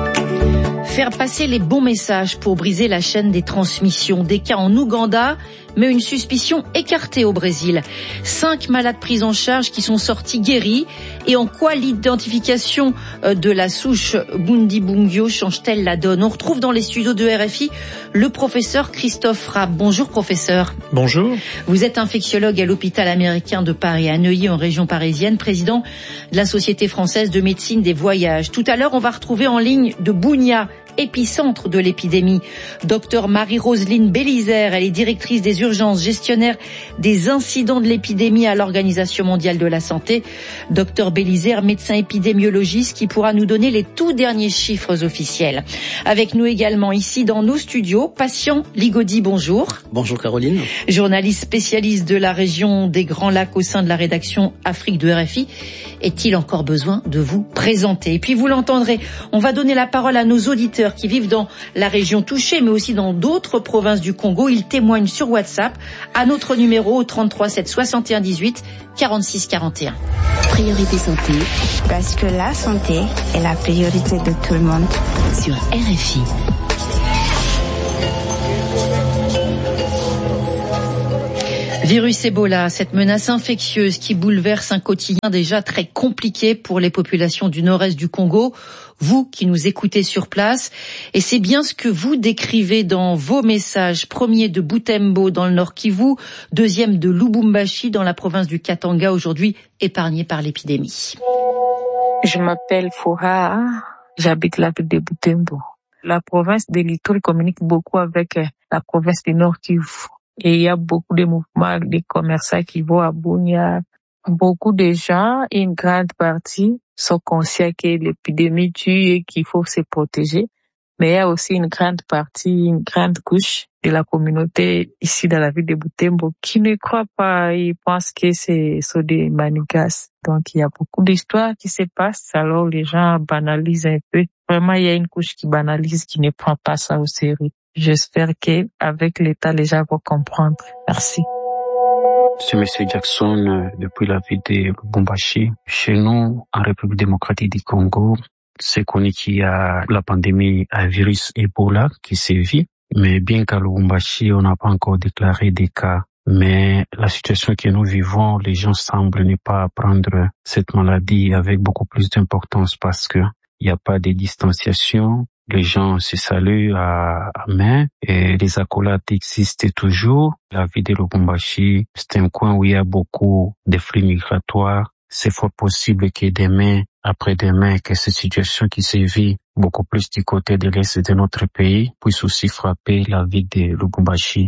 Faire passer les bons messages pour briser la chaîne des transmissions. Des cas en Ouganda, mais une suspicion écartée au Brésil. Cinq malades pris en charge qui sont sortis guéris. Et en quoi l'identification de la souche Bundibugyo change-t-elle la donne? On retrouve dans les studios de R F I le professeur Christophe Rapp. Bonjour professeur. Bonjour. Vous êtes infectiologue à l'hôpital américain de Paris à Neuilly en région parisienne, président de la Société française de médecine des voyages. Tout à l'heure, on va retrouver en ligne de Bunia, épicentre de l'épidémie, docteur Marie-Roseline Bélizer. Elle est directrice des urgences, gestionnaire des incidents de l'épidémie à l'Organisation mondiale de la santé. Docteur Bélizer, médecin épidémiologiste qui pourra nous donner les tout derniers chiffres officiels. Avec nous également ici dans nos studios, Patient Ligodi, bonjour. Bonjour Caroline. Journaliste spécialiste de la région des Grands Lacs au sein de la rédaction Afrique de R F I. Est-il encore besoin de vous présenter? Et puis vous l'entendrez, on va donner la parole à nos auditeurs qui vivent dans la région touchée, mais aussi dans d'autres provinces du Congo. Ils témoignent sur WhatsApp à notre numéro trente-trois sept soixante et un dix-huit quarante-six quarante et un. Priorité santé, parce que la santé est la priorité de tout le monde. Sur R F I. Virus Ebola, cette menace infectieuse qui bouleverse un quotidien déjà très compliqué pour les populations du nord-est du Congo. Vous qui nous écoutez sur place, et c'est bien ce que vous décrivez dans vos messages. Premier de Butembo dans le Nord Kivu, deuxième de Lubumbashi dans la province du Katanga, aujourd'hui épargnée par l'épidémie. Je m'appelle Foura, j'habite la ville de Butembo. La province de l'Ituri communique beaucoup avec la province du Nord Kivu. Et il y a beaucoup de mouvements de commerçants qui vont à Bunia. Beaucoup de gens, une grande partie, sont conscients que l'épidémie tue et qu'il faut se protéger. Mais il y a aussi une grande partie, une grande couche de la communauté ici dans la ville de Butembo qui ne croient pas. Ils pensent que c'est sur des manigas. Donc il y a beaucoup d'histoires qui se passent. Alors les gens banalisent un peu. Vraiment, il y a une couche qui banalise, qui ne prend pas ça au sérieux. J'espère qu'avec l'État, les gens vont comprendre. Merci. C'est Monsieur Jackson euh, depuis la ville de Lubumbashi. Chez nous, en République démocratique du Congo, c'est connu qu'il y a la pandémie à virus Ebola qui sévit. Mais bien qu'à Lubumbashi, on n'a pas encore déclaré des cas. Mais la situation que nous vivons, les gens semblent ne pas prendre cette maladie avec beaucoup plus d'importance parce que il n'y a pas de distanciation. Les gens se saluent à, à main et les accolades existent toujours. La ville de Lubumbashi, c'est un coin où il y a beaucoup de flux migratoires. C'est fort possible que demain, après-demain, que cette situation qui se vit beaucoup plus du côté de l'est de notre pays puisse aussi frapper la ville de Lubumbashi.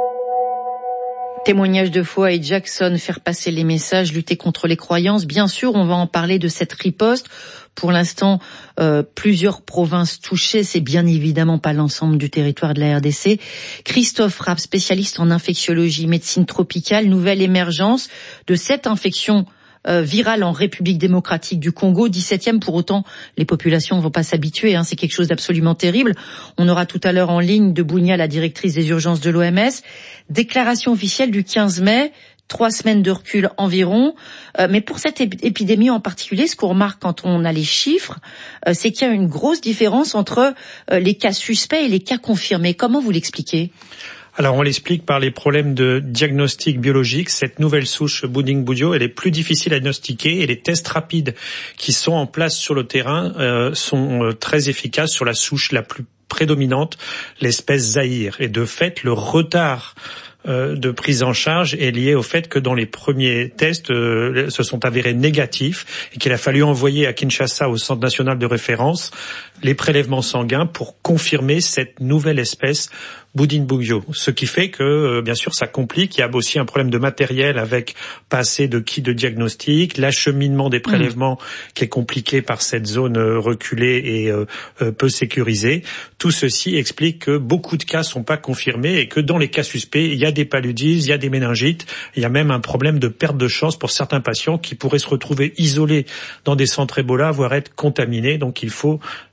Témoignage de foi et Jackson, faire passer les messages, lutter contre les croyances. Bien sûr, on va en parler de cette riposte. Pour l'instant, euh, plusieurs provinces touchées, c'est bien évidemment pas l'ensemble du territoire de la R D C. Christophe Rapp, spécialiste en infectiologie, médecine tropicale, nouvelle émergence de cette infection euh, virale en République démocratique du Congo, dix-septième. Pour autant, les populations ne vont pas s'habituer, hein, c'est quelque chose d'absolument terrible. On aura tout à l'heure en ligne de Bunia, la directrice des urgences de l'O M S. Déclaration officielle du quinze mai. Trois semaines de recul environ. Euh, mais pour cette épidémie en particulier, ce qu'on remarque quand on a les chiffres, euh, c'est qu'il y a une grosse différence entre euh, les cas suspects et les cas confirmés. Comment vous l'expliquez ? Alors on l'explique par les problèmes de diagnostic biologique. Cette nouvelle souche Bundibugyo, elle est plus difficile à diagnostiquer et les tests rapides qui sont en place sur le terrain euh, sont euh, très efficaces sur la souche la plus prédominante, l'espèce Zaïre. Et de fait, le retard de prise en charge est lié au fait que dans les premiers tests euh, se sont avérés négatifs et qu'il a fallu envoyer à Kinshasa, au Centre national de référence, les prélèvements sanguins pour confirmer cette nouvelle espèce Bundibugyo. Ce qui fait que, euh, bien sûr, ça complique. Il y a aussi un problème de matériel avec pas assez de kits de diagnostic, l'acheminement des prélèvements mmh. qui est compliqué par cette zone euh, reculée et euh, euh, peu sécurisée. Tout ceci explique que beaucoup de cas sont pas confirmés et que dans les cas suspects, il y a des paludismes, il y a des méningites, il y a même un problème de perte de chance pour certains patients qui pourraient se retrouver isolés dans des centres Ebola, voire être contaminés. Donc il faut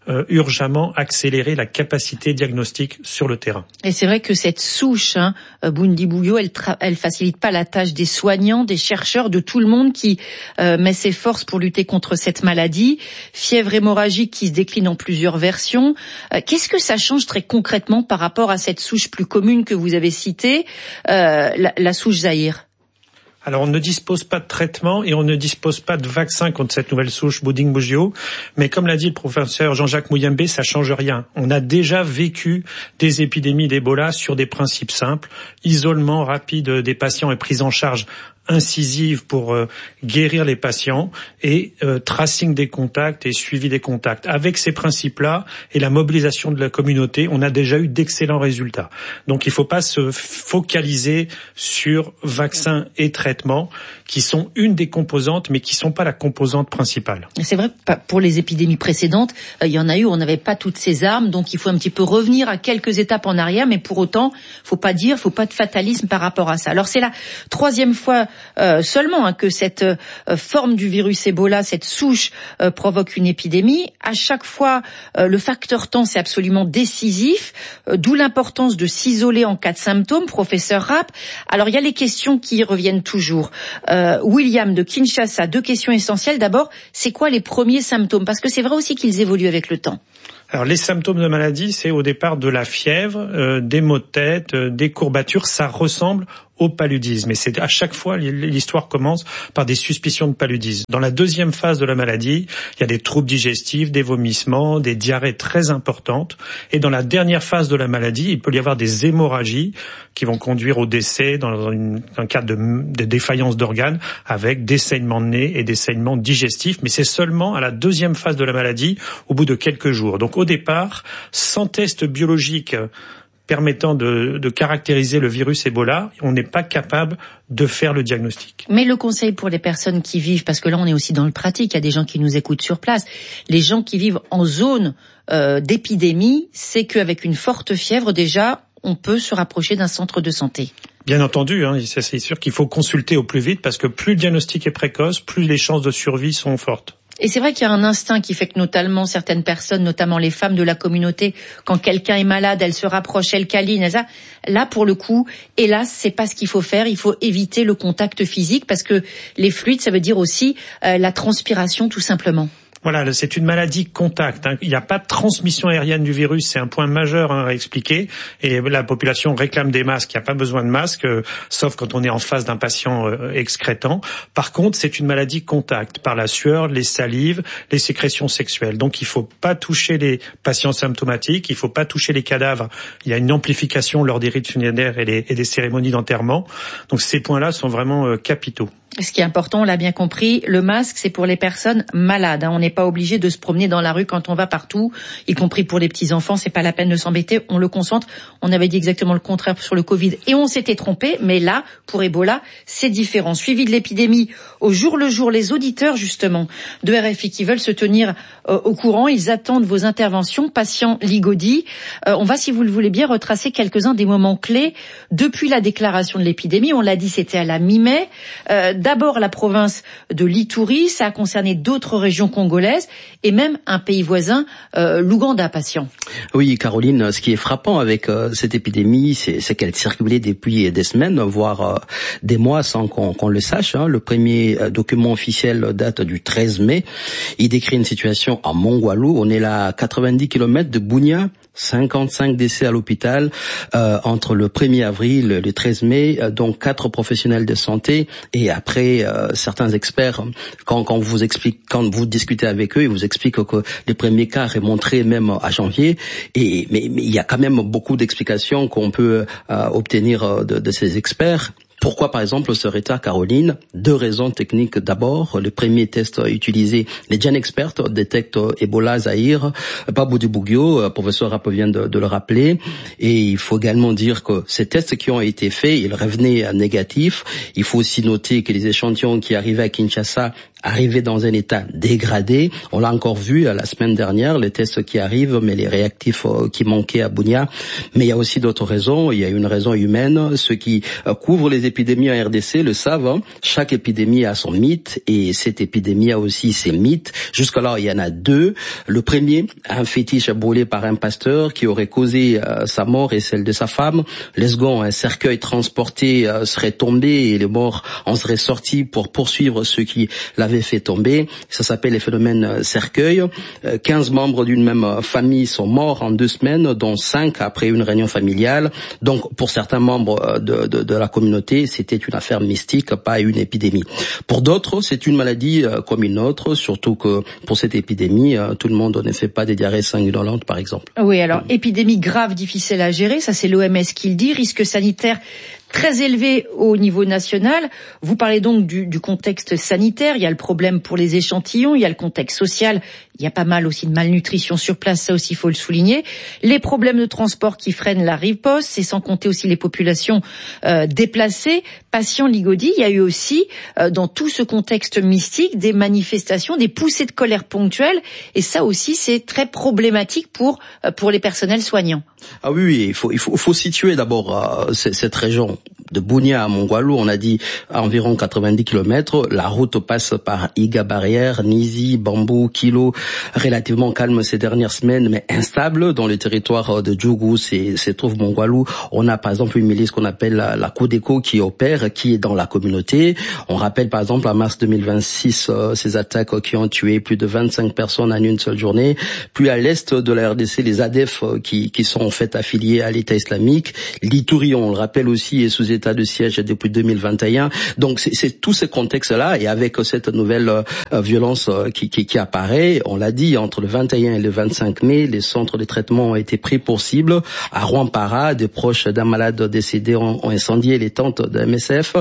euh, urgemment accélérer la capacité diagnostique sur le terrain. Et c'est vrai que cette souche, hein, Bundibugyo, elle, tra- elle facilite pas la tâche des soignants, des chercheurs, de tout le monde qui euh, met ses forces pour lutter contre cette maladie. Fièvre hémorragique qui se décline en plusieurs versions. Euh, qu'est-ce que ça change très concrètement par rapport à cette souche plus commune que vous avez citée, euh, la, la souche Zaïre? Alors, on ne dispose pas de traitement et on ne dispose pas de vaccin contre cette nouvelle souche Bundibugyo. Mais comme l'a dit le professeur Jean-Jacques Mouyembe, ça change rien. On a déjà vécu des épidémies d'Ebola sur des principes simples. Isolement rapide des patients et prise en charge incisive pour euh, guérir les patients et euh, tracing des contacts et suivi des contacts. Avec ces principes-là et la mobilisation de la communauté, on a déjà eu d'excellents résultats. Donc il ne faut pas se focaliser sur vaccins et traitements qui sont une des composantes mais qui ne sont pas la composante principale. C'est vrai que pour les épidémies précédentes, il y en a eu, on n'avait pas toutes ces armes, donc il faut un petit peu revenir à quelques étapes en arrière, mais pour autant, il ne faut pas dire, il ne faut pas de fatalisme par rapport à ça. Alors c'est la troisième fois Euh, seulement hein, que cette euh, forme du virus Ebola, cette souche euh, provoque une épidémie. À chaque fois, euh, le facteur temps c'est absolument décisif, euh, d'où l'importance de s'isoler en cas de symptômes, professeur Rapp. Alors il y a les questions qui reviennent toujours. Euh, William de Kinshasa, deux questions essentielles. D'abord, c'est quoi les premiers symptômes? Parce que c'est vrai aussi qu'ils évoluent avec le temps. Alors les symptômes de maladie, c'est au départ de la fièvre, euh, des maux de tête, euh, des courbatures. Ça ressemble au paludisme. Et c'est à chaque fois, l'histoire commence par des suspicions de paludisme. Dans la deuxième phase de la maladie, il y a des troubles digestifs, des vomissements, des diarrhées très importantes. Et dans la dernière phase de la maladie, il peut y avoir des hémorragies qui vont conduire au décès dans une, un cas de, de défaillance d'organes avec des saignements de nez et des saignements digestifs. Mais c'est seulement à la deuxième phase de la maladie, au bout de quelques jours. Donc au départ, sans test biologique permettant de, de caractériser le virus Ebola, on n'est pas capable de faire le diagnostic. Mais le conseil pour les personnes qui vivent, parce que là on est aussi dans le pratique, il y a des gens qui nous écoutent sur place, les gens qui vivent en zone euh, d'épidémie, c'est qu'avec une forte fièvre déjà, on peut se rapprocher d'un centre de santé. Bien entendu, hein, c'est sûr qu'il faut consulter au plus vite parce que plus le diagnostic est précoce, plus les chances de survie sont fortes. Et c'est vrai qu'il y a un instinct qui fait que notamment certaines personnes, notamment les femmes de la communauté, quand quelqu'un est malade, elles se rapprochent, elles câlinent. Ça. Là, pour le coup, hélas, c'est pas ce qu'il faut faire. Il faut éviter le contact physique parce que les fluides, ça veut dire aussi euh, la transpiration, tout simplement. Voilà, c'est une maladie contact. Hein. Il n'y a pas de transmission aérienne du virus, c'est un point majeur hein, à expliquer. Et la population réclame des masques. Il n'y a pas besoin de masques, euh, sauf quand on est en face d'un patient euh, excrétant. Par contre, c'est une maladie contact par la sueur, les salives, les sécrétions sexuelles. Donc, il ne faut pas toucher les patients symptomatiques. Il ne faut pas toucher les cadavres. Il y a une amplification lors des rites funéraires et, les, et des cérémonies d'enterrement. Donc, ces points-là sont vraiment euh, capitaux. Ce qui est important, on l'a bien compris, le masque, c'est pour les personnes malades. Hein. On n'est pas obligé de se promener dans la rue quand on va partout, y compris pour les petits-enfants. C'est pas la peine de s'embêter, on le concentre. On avait dit exactement le contraire sur le Covid et on s'était trompé. Mais là, pour Ebola, c'est différent. Suivi de l'épidémie au jour le jour, les auditeurs, justement, de R F I qui veulent se tenir euh, au courant, ils attendent vos interventions. Patient Ligodi, euh, on va, si vous le voulez bien, retracer quelques-uns des moments clés depuis la déclaration de l'épidémie. On l'a dit, c'était à la mi-mai. Euh, D'abord la province de l'Ituri, ça a concerné d'autres régions congolaises et même un pays voisin, euh, l'Ouganda, patient. Oui, Caroline, ce qui est frappant avec euh, cette épidémie, c'est, c'est qu'elle circulait depuis des semaines, voire euh, des mois sans qu'on, qu'on le sache. Hein. Le premier euh, document officiel date du treize mai. Il décrit une situation à Mongwalu. On est là à quatre-vingt-dix kilomètres de Bunia. cinquante-cinq décès à l'hôpital euh, entre le premier avril et le treize mai, euh, donc quatre professionnels de santé et après euh, certains experts quand, quand vous expliquent, quand vous discutez avec eux, ils vous expliquent que les premiers cas remonteraient même à janvier. Et mais, mais il y a quand même beaucoup d'explications qu'on peut euh, obtenir de, de ces experts. Pourquoi, par exemple, ce retard, Caroline? Deux raisons techniques. D'abord, le premier test utilisé, les GenExpert détectent Ebola Zaïre, pas Bundibugyo, professeur Rapp vient de, de le rappeler. Et il faut également dire que ces tests qui ont été faits, ils revenaient négatifs. Il faut aussi noter que les échantillons qui arrivaient à Kinshasa arriver dans un état dégradé. On l'a encore vu la semaine dernière, les tests qui arrivent, mais les réactifs qui manquaient à Bunia. Mais il y a aussi d'autres raisons. Il y a une raison humaine. Ceux qui couvrent les épidémies en R D C le savent. Hein. Chaque épidémie a son mythe et cette épidémie a aussi ses mythes. Jusque-là, il y en a deux. Le premier, un fétiche brûlé par un pasteur qui aurait causé euh, sa mort et celle de sa femme. Le second, un cercueil transporté euh, serait tombé et les morts en seraient sortis pour poursuivre ceux qui l'avaient fait tomber. Ça s'appelle les phénomènes cercueil. quinze membres d'une même famille sont morts en deux semaines, dont cinq après une réunion familiale. Donc, pour certains membres de, de, de la communauté, c'était une affaire mystique, pas une épidémie. Pour d'autres, c'est une maladie comme une autre, surtout que pour cette épidémie, tout le monde ne fait pas des diarrhées sanguinolentes, par exemple. Oui, alors, épidémie grave, difficile à gérer, ça c'est l'O M S qui le dit, risque sanitaire très élevé au niveau national. Vous parlez donc du, du contexte sanitaire, il y a le problème pour les échantillons, il y a le contexte social, il y a pas mal aussi de malnutrition sur place, ça aussi il faut le souligner. Les problèmes de transport qui freinent la riposte, c'est sans compter aussi les populations euh, déplacées. Patient Ligodi, il y a eu aussi, euh, dans tout ce contexte mystique, des manifestations, des poussées de colère ponctuelles, et ça aussi c'est très problématique pour, euh, pour les personnels soignants. Ah oui, oui, il faut, il faut, il faut situer d'abord euh, cette région. De Bunia à Mongualou, on a dit à environ quatre-vingt-dix kilomètres. La route passe par Iga Barrière, Nizi, Bambou, Kilo, relativement calme ces dernières semaines, mais instable. Dans le territoire de Djougou, c'est, se trouve Mongualou. On a par exemple une milice qu'on appelle la, la Codeco qui opère, qui est dans la communauté. On rappelle par exemple en mars deux mille vingt-six euh, ces attaques qui ont tué plus de vingt-cinq personnes en une seule journée. Puis à l'est de la R D C, les A D F euh, qui, qui sont en fait affiliés à l'État islamique. L'Ituri, on le rappelle aussi, est sous état de siège depuis deux mille vingt et un. Donc c'est, c'est tous ces contextes-là, et avec cette nouvelle euh, violence euh, qui, qui, qui apparaît, on l'a dit, entre le vingt et un et le vingt-cinq mai, les centres de traitement ont été pris pour cible. À Rwampara, des proches d'un malade décédé ont, ont incendié les tentes de M S F,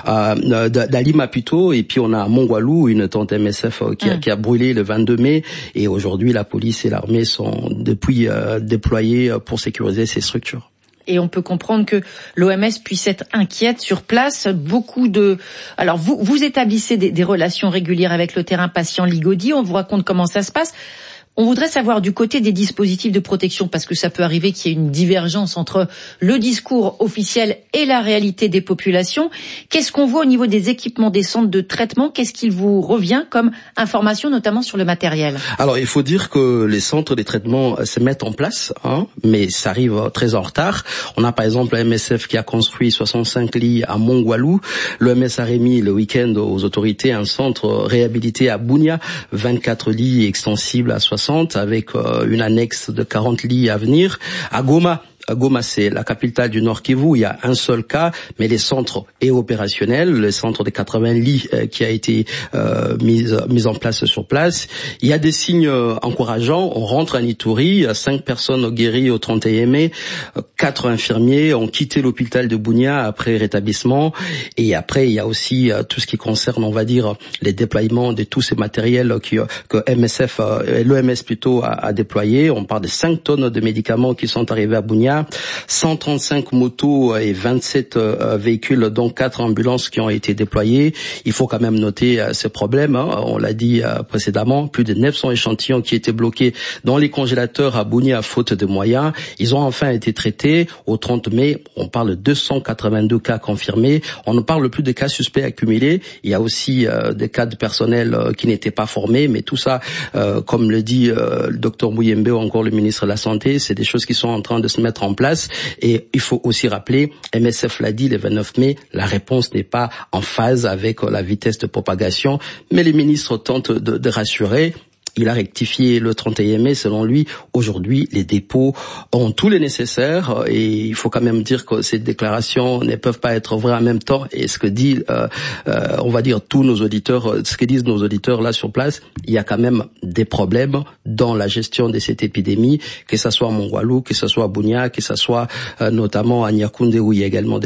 euh, d'Ali Maputo, et puis on a à Mongualou une tente M S F qui a, mmh. qui a brûlé le vingt-deux mai, et aujourd'hui la police et l'armée sont depuis euh, déployés pour sécuriser ces structures. Et on peut comprendre que l'O M S puisse être inquiète sur place. Beaucoup de, alors vous, vous établissez des, des relations régulières avec le terrain patient Ligodi. On vous raconte comment ça se passe. On voudrait savoir du côté des dispositifs de protection, parce que ça peut arriver qu'il y ait une divergence entre le discours officiel et la réalité des populations. Qu'est-ce qu'on voit au niveau des équipements des centres de traitement? Qu'est-ce qu'il vous revient comme information, notamment sur le matériel? Alors, il faut dire que les centres de traitement se mettent en place, hein, mais ça arrive très en retard. On a par exemple la M S F qui a construit soixante-cinq lits à Mongualou. L'O M S a remis le week-end aux autorités un centre réhabilité à Bunia, vingt-quatre lits extensibles à soixante, avec euh, une annexe de quarante lits à venir. À Goma, Goma, c'est la capitale du Nord Kivu. Il y a un seul cas, mais les centres est opérationnel. Le centre de quatre-vingts lits euh, qui a été euh, mis, mis en place sur place. Il y a des signes euh, encourageants. On rentre à Ituri, cinq personnes guéries au trente et un mai, quatre infirmiers ont quitté l'hôpital de Bunia après rétablissement. Et après, il y a aussi euh, tout ce qui concerne, on va dire, les déploiements de tous ces matériels qui, que M S F, euh, l'O M S plutôt, a, a déployé. On parle de cinq tonnes de médicaments qui sont arrivés à Bunia. cent trente-cinq motos et vingt-sept euh, véhicules, dont quatre ambulances qui ont été déployées. Il faut quand même noter euh, ces problèmes. Hein. On l'a dit euh, précédemment, plus de neuf cents échantillons qui étaient bloqués dans les congélateurs à Bunia à faute de moyens. Ils ont enfin été traités. Au trente mai, on parle de deux cent quatre-vingt-deux cas confirmés. On ne parle plus de cas suspects accumulés. Il y a aussi euh, des cas de personnel euh, qui n'étaient pas formés. Mais tout ça, euh, comme le dit euh, le docteur Mouyembe ou encore le ministre de la Santé, c'est des choses qui sont en train de se mettre en place. Et il faut aussi rappeler, M S F l'a dit le vingt-neuf mai, la réponse n'est pas en phase avec la vitesse de propagation, mais les ministres tentent de, de rassurer. Il a rectifié le trente et un mai. Selon lui, aujourd'hui, les dépôts ont tout le nécessaire, et il faut quand même dire que ces déclarations ne peuvent pas être vraies en même temps. Et ce que dit, euh, euh, on va dire, tous nos auditeurs, ce que disent nos auditeurs là sur place, il y a quand même des problèmes dans la gestion de cette épidémie, que ce soit à Mongualou, que ce soit à Bunia, que ce soit euh, notamment à Niakoundé où il y a également des cas.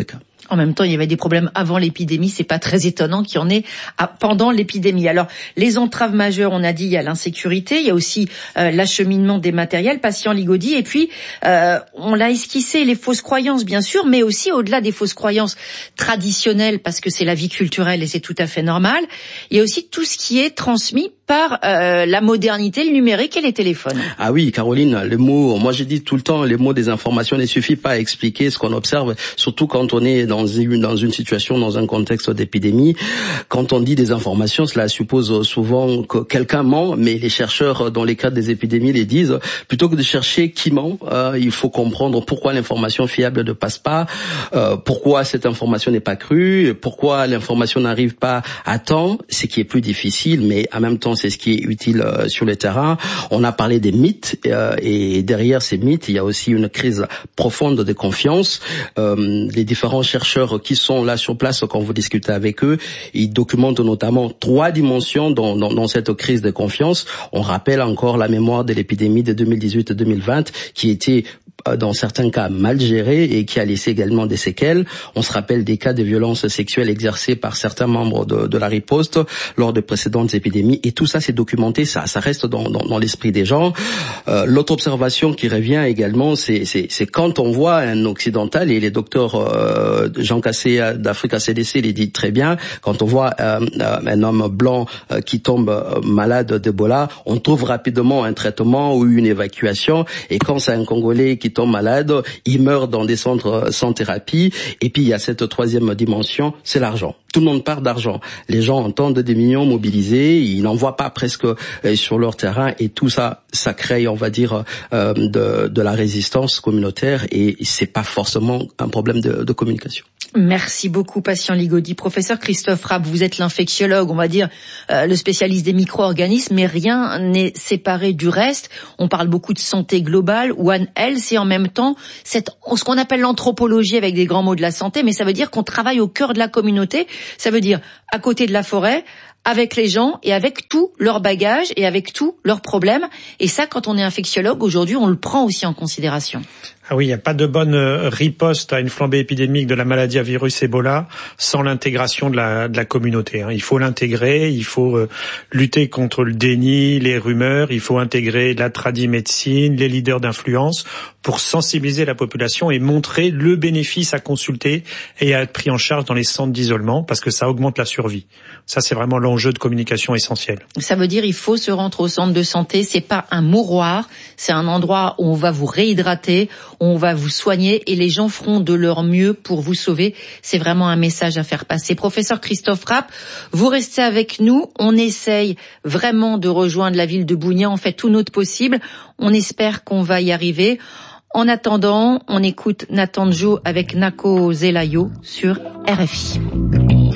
En même temps, il y avait des problèmes avant l'épidémie, c'est pas très étonnant qu'il y en ait pendant l'épidémie. Alors, les entraves majeures, on a dit, il y a l'insécurité, il y a aussi euh, l'acheminement des matériels, patient Ligaudy, et puis euh, on l'a esquissé, les fausses croyances, bien sûr, mais aussi au-delà des fausses croyances traditionnelles, parce que c'est la vie culturelle et c'est tout à fait normal, il y a aussi tout ce qui est transmis par euh, la modernité, le numérique et les téléphones. Ah oui, Caroline, le mot, moi je dis tout le temps, le mot des informations ne suffit pas à expliquer ce qu'on observe, surtout quand on est dans une, dans une situation, dans un contexte d'épidémie. Quand on dit des informations, cela suppose souvent que quelqu'un ment, mais les chercheurs dans les cadres des épidémies les disent, plutôt que de chercher qui ment, euh, il faut comprendre pourquoi l'information fiable ne passe pas, euh, pourquoi cette information n'est pas crue, pourquoi l'information n'arrive pas à temps, ce qui est plus difficile, mais en même temps c'est ce qui est utile euh, sur le terrain. On a parlé des mythes euh, et derrière ces mythes, il y a aussi une crise profonde de confiance. Euh, les différents chercheurs qui sont là sur place, quand vous discutez avec eux, ils documentent notamment trois dimensions dans, dans, dans cette crise de confiance. On rappelle encore la mémoire de l'épidémie de deux mille dix-huit deux mille vingt qui était dans certains cas mal géré et qui a laissé également des séquelles. On se rappelle des cas de violences sexuelles exercées par certains membres de, de la riposte lors de précédentes épidémies. Et tout ça, c'est documenté, ça, ça reste dans, dans, dans l'esprit des gens. Euh, l'autre observation qui revient également, c'est, c'est, c'est quand on voit un occidental, et les docteurs euh, Jean Cassé d'Africa C D C les dit très bien, quand on voit euh, un homme blanc euh, qui tombe malade d'Ebola, on trouve rapidement un traitement ou une évacuation. Et quand c'est un Congolais qui tombe malade, il meurt dans des centres sans thérapie. Et puis il y a cette troisième dimension, c'est l'argent. Tout le monde parle d'argent. Les gens entendent des millions mobilisés, ils n'en voient pas presque sur leur terrain, et tout ça, ça crée, on va dire, euh, de, de la résistance communautaire, et c'est pas forcément un problème de, de communication. Merci beaucoup, patient Ligaudy. Professeur Christophe Rapp, vous êtes l'infectiologue, on va dire euh, le spécialiste des micro-organismes, mais rien n'est séparé du reste. On parle beaucoup de santé globale, One Health, et en même temps, cette, ce qu'on appelle l'anthropologie avec des grands mots de la santé, mais ça veut dire qu'on travaille au cœur de la communauté, ça veut dire à côté de la forêt, avec les gens et avec tout leur bagage et avec tous leurs problèmes. Et ça, quand on est infectiologue, aujourd'hui, on le prend aussi en considération. Ah oui, il n'y a pas de bonne riposte à une flambée épidémique de la maladie à virus Ebola sans l'intégration de la, de la communauté. Il faut l'intégrer, il faut lutter contre le déni, les rumeurs, il faut intégrer la tradimédecine, les leaders d'influence pour sensibiliser la population et montrer le bénéfice à consulter et à être pris en charge dans les centres d'isolement, parce que ça augmente la survie. Ça, c'est vraiment l'enjeu de communication essentiel. Ça veut dire il faut se rendre au centre de santé. C'est pas un mouroir, c'est un endroit où on va vous réhydrater, on va vous soigner, et les gens feront de leur mieux pour vous sauver. C'est vraiment un message à faire passer. Professeur Christophe Rapp, vous restez avec nous. On essaye vraiment de rejoindre la ville de Bunia. On fait tout notre possible. On espère qu'on va y arriver. En attendant, on écoute Nathan Jo avec Nako Zelayo sur R F I.